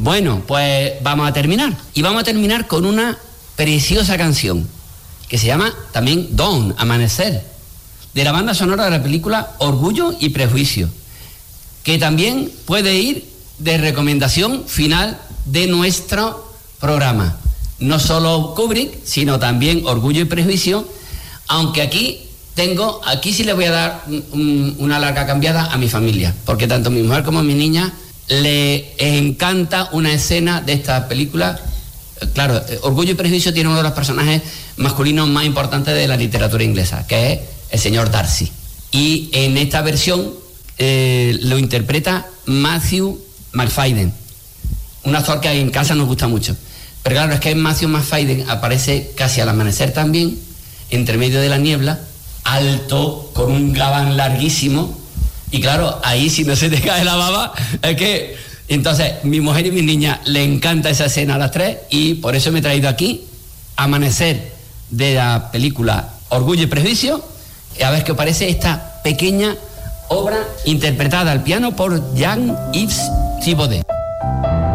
Bueno, pues vamos a terminar. Y vamos a terminar con una preciosa canción que se llama también Dawn, Amanecer, de la banda sonora de la película Orgullo y Prejuicio, que también puede ir de recomendación final de nuestro programa. No solo Kubrick, sino también Orgullo y Prejuicio, aunque aquí sí le voy a dar una larga cambiada a mi familia, porque tanto mi mujer como mi niña le encanta una escena de esta película. Claro, Orgullo y Prejuicio tiene uno de los personajes masculinos más importantes de la literatura inglesa, que es el señor Darcy. Y en esta versión lo interpreta Matthew Macfadyen, un actor que en casa nos gusta mucho. Pero claro, es que Matthew Macfadyen aparece casi al amanecer también, entre medio de la niebla, alto, con un gabán larguísimo. Y claro, ahí si no se te cae la baba, es que... Entonces, mi mujer y mi niña le encanta esa escena a las 3 y por eso me he traído aquí Amanecer de la película Orgullo y Prejuicio, a ver qué os parece esta pequeña obra interpretada al piano por Jean-Yves Thibaudet.